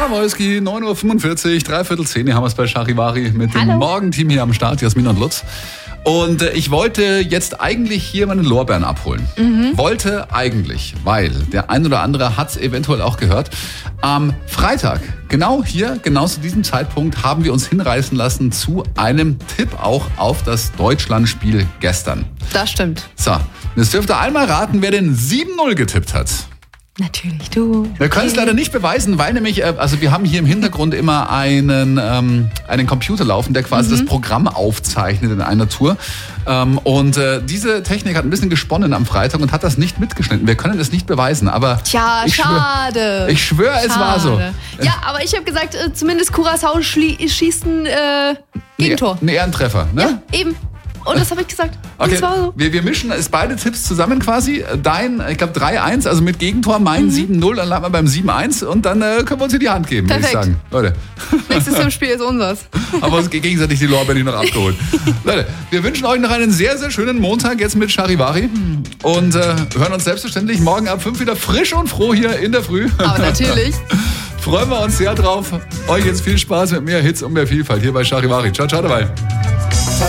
Wolski, 9.45 Uhr, 9:45, haben wir es bei Charivari mit dem Morgenteam hier am Start, Jasmin und Lutz. Und ich wollte jetzt eigentlich hier meine Lorbeeren abholen. Wollte eigentlich, weil der ein oder andere hat es eventuell auch gehört. Am Freitag, genau hier, genau zu diesem Zeitpunkt, haben wir uns hinreißen lassen zu einem Tipp auch auf das Deutschlandspiel gestern. Das stimmt. So, jetzt dürft ihr einmal raten, wer den 7-0 getippt hat. Natürlich du. Wir können es leider nicht beweisen, weil nämlich, also wir haben hier im Hintergrund immer einen Computer laufen, der quasi das Programm aufzeichnet in einer Tour. Und diese Technik hat ein bisschen gesponnen am Freitag und hat das nicht mitgeschnitten. Wir können es nicht beweisen, aber tja, schade. Ich schwöre, es war so. Ja, aber ich habe gesagt, zumindest Curaçao schießt ein Gegentor. Ein Ehrentreffer, ne? Ja, eben. Und das habe ich gesagt. Okay, und zwar so. wir mischen beide Tipps zusammen quasi. Dein, ich glaube 3-1, also mit Gegentor, mein 7-0, dann landen wir beim 7-1 und dann können wir uns in die Hand geben, würde ich sagen. Leute. Nächstes Tippspiel ist unseres. Aber uns gegenseitig die Lorbeeren noch abgeholt. Leute, wir wünschen euch noch einen sehr, sehr schönen Montag jetzt mit Charivari und hören uns selbstverständlich morgen ab 5 wieder frisch und froh hier in der Früh. Aber natürlich. Freuen wir uns sehr drauf. Euch jetzt viel Spaß mit mehr Hits und mehr Vielfalt hier bei Charivari. Ciao, ciao dabei.